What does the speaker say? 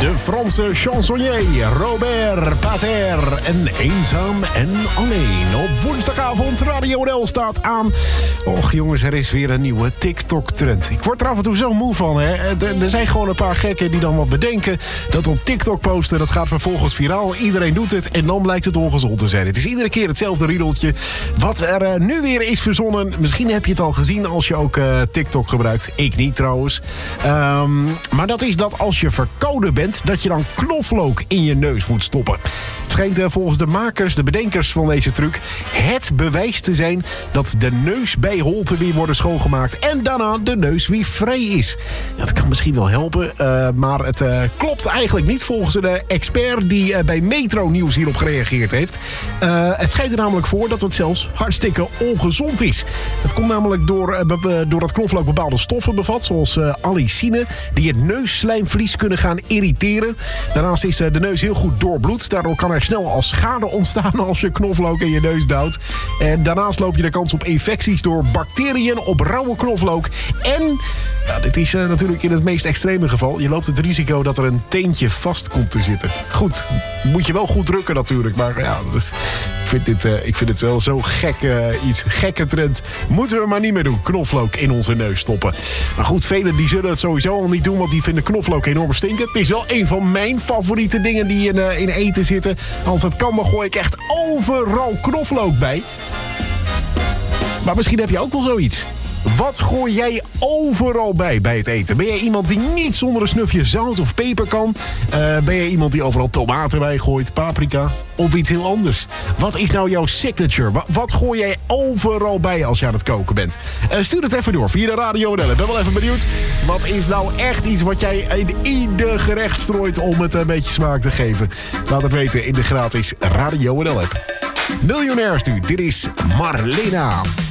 De Franse chansonnier Robert Pater en Eenzaam en Alleen. Op woensdagavond Radio NL staat aan. Och jongens, er is weer een nieuwe TikTok-trend. Ik word er af en toe zo moe van. Hè? Er zijn gewoon een paar gekken die dan wat bedenken. Dat op TikTok posten, dat gaat vervolgens viraal. Iedereen doet het en dan blijkt het ongezond te zijn. Het is iedere keer hetzelfde riedeltje. Wat er nu weer is verzonnen. Misschien heb je het al gezien als je ook TikTok gebruikt. Ik niet trouwens. Maar dat is dat als je verkouden bent, dat je dan knoflook in je neus moet stoppen. Het schijnt volgens de makers, de bedenkers van deze truc, het bewijs te zijn dat de neusbijholten weer worden schoongemaakt en daarna de neus weer vrij is. Dat kan misschien wel helpen, maar het klopt eigenlijk niet volgens een expert die bij Metro Nieuws hierop gereageerd heeft. Het schijnt er namelijk voor dat het zelfs hartstikke ongezond is. Het komt namelijk doordat knoflook bepaalde stoffen bevat, zoals allicine, die het neusslijmvlies kunnen gaan irriteren. Daarnaast is de neus heel goed doorbloed. Daardoor kan er snel al schade ontstaan als je knoflook in je neus duwt. En daarnaast loop je de kans op infecties door bacteriën op rauwe knoflook. En, dit is natuurlijk in het meest extreme geval, je loopt het risico dat er een teentje vast komt te zitten. Goed, moet je wel goed drukken natuurlijk, maar ja, ik vind het wel zo gek, iets gekke trend. Moeten we maar niet meer doen, knoflook in onze neus stoppen. Maar goed, velen die zullen het sowieso al niet doen, want die vinden knoflook enorm stinken. Het is wel een van mijn favoriete dingen die in eten zitten. Als het kan, dan gooi ik echt overal knoflook bij. Maar misschien heb je ook wel zoiets. Wat gooi jij overal bij het eten? Ben jij iemand die niet zonder een snufje zout of peper kan? Ben jij iemand die overal tomaten bij gooit, paprika of iets heel anders? Wat is nou jouw signature? Wat gooi jij overal bij als je aan het koken bent? Stuur het even door via de Radio NL. Ik ben wel even benieuwd. Wat is nou echt iets wat jij in ieder gerecht strooit om het een beetje smaak te geven? Laat het weten in de gratis Radio NL app. Miljonairs nu, dit is Marlena.